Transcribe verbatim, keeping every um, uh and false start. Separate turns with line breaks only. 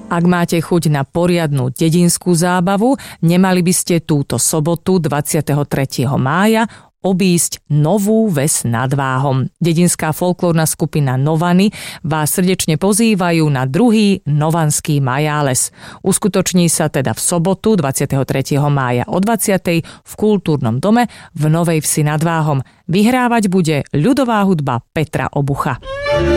Ak máte chuť na poriadnu dedinskú zábavu, nemali by ste túto sobotu dvadsiateho tretieho mája obísť Novú Ves nad Váhom. Dedinská folklórna skupina Novany vás srdečne pozývajú na druhý Novanský majáles. Uskutoční sa teda v sobotu dvadsiateho tretieho mája o dvadsiatej v Kultúrnom dome v Novej Vsi nad Váhom. Vyhrávať bude ľudová hudba Petra Obucha.